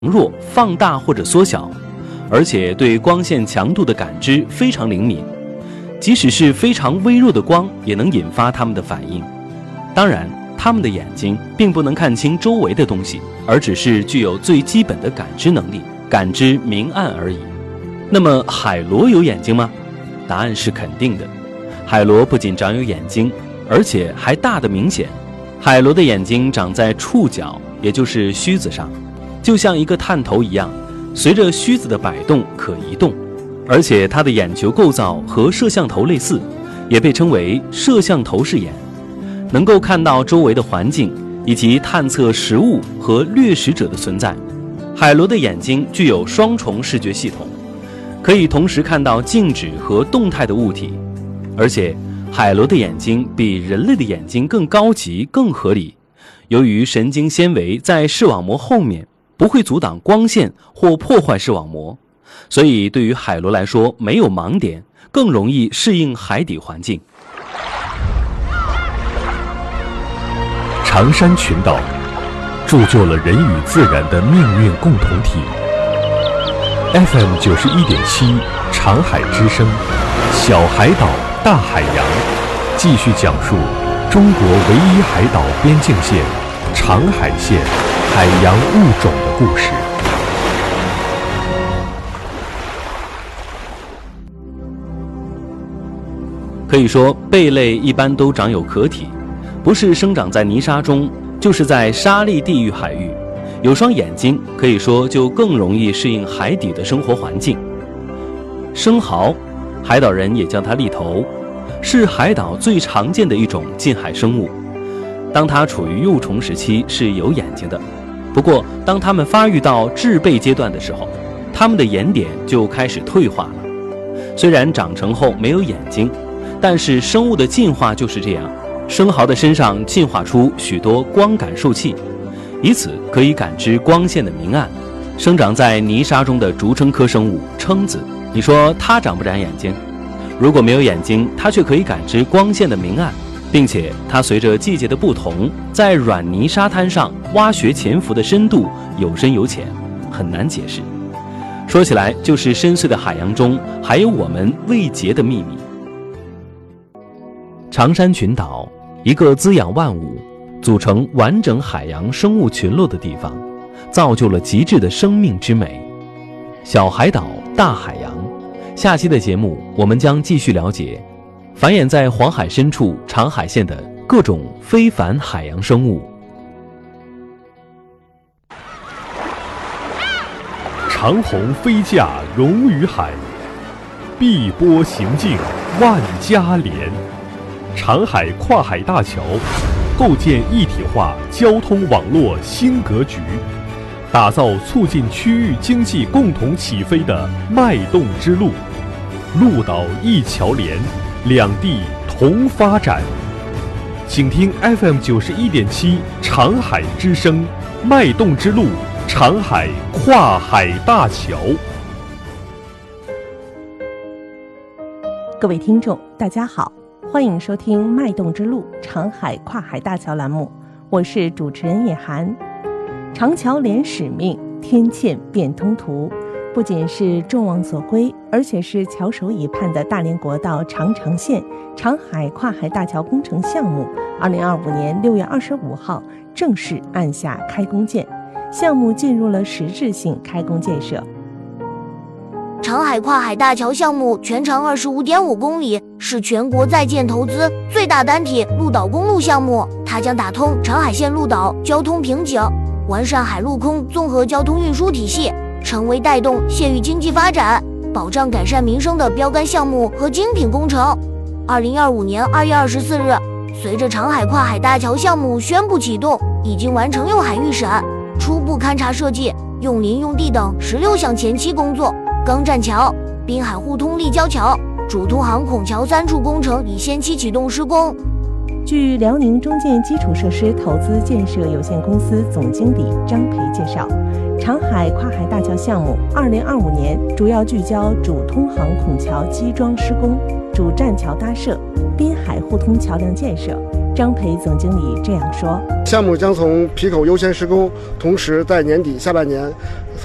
弱、放大或者缩小，而且对光线强度的感知非常灵敏，即使是非常微弱的光也能引发它们的反应。当然，它们的眼睛并不能看清周围的东西，而只是具有最基本的感知能力，感知明暗而已。那么海螺有眼睛吗？答案是肯定的。海螺不仅长有眼睛，而且还大得明显。海螺的眼睛长在触角，也就是须子上，就像一个探头一样，随着须子的摆动可移动。而且它的眼球构造和摄像头类似，也被称为摄像头式眼，能够看到周围的环境，以及探测食物和掠食者的存在。海螺的眼睛具有双重视觉系统，可以同时看到静止和动态的物体。而且海螺的眼睛比人类的眼睛更高级、更合理。由于神经纤维在视网膜后面，不会阻挡光线或破坏视网膜，所以对于海螺来说没有盲点，更容易适应海底环境。 长山群岛铸就了人与自然的命运共同体。FM 91.7长海之声，小海岛大海洋，继续讲述中国唯一海岛边境线长海线海洋物种的故事。 可以说，贝类一般都长有壳体，不是生长在泥沙中，就是在沙砾地域海域。有双眼睛，可以说就更容易适应海底的生活环境。生蚝，海岛人也叫它栗头，是海岛最常见的一种近海生物。当它处于幼虫时期是有眼睛的，不过当它们发育到稚贝阶段的时候，它们的眼点就开始退化了。虽然长成后没有眼睛，但是生物的进化就是这样，生蚝的身上进化出许多光感受器，以此可以感知光线的明暗。生长在泥沙中的竹蛏科生物蛏子，你说它长不长眼睛？如果没有眼睛，它却可以感知光线的明暗，并且它随着季节的不同，在软泥沙滩上挖掘潜伏的深度有深有浅，很难解释。说起来，就是深邃的海洋中还有我们未解的秘密。长山群岛，一个滋养万物、组成完整海洋生物群落的地方，造就了极致的生命之美。小海岛大海洋，下期的节目我们将继续了解繁衍在黄海深处长海线的各种非凡海洋生物。 长虹飞架融于海，碧波行径万家连。长海跨海大桥构建一体化交通网络新格局，打造促进区域经济共同起飞的脉动之路。陆岛一桥连，两地同发展。请听 FM 91.7长海之声，脉动之路，长海跨海大桥。 各位听众，大家好，欢迎收听《脉动之路长海跨海大桥》栏目，我是主持人叶涵。长桥连使命，天堑变通途，不仅是众望所归，而且是翘首以盼的大连国道长城线长海跨海大桥工程项目2025年6月25号正式按下开工键，项目进入了实质性开工建设。 长海跨海大桥项目全长25.5公里，是全国在建投资最大单体陆岛公路项目。它将打通长海线陆岛交通瓶颈，完善海陆空综合交通运输体系，成为带动县域经济发展、保障改善民生的标杆项目和精品工程。2025年2月24日，随着长海跨海大桥项目宣布启动，已经完成用海预审、初步勘察设计、用林用地等16项前期工作。钢栈桥、滨海互通立交桥、主通航孔桥3处工程已先期启动施工。 据辽宁中建基础设施投资建设有限公司总经理张培介绍， 长海跨海大桥项目2025年主要聚焦主通航孔桥基桩施工、主栈桥搭设、滨海互通桥梁建设。张培总经理这样说： 项目将从皮口优先施工，同时在年底下半年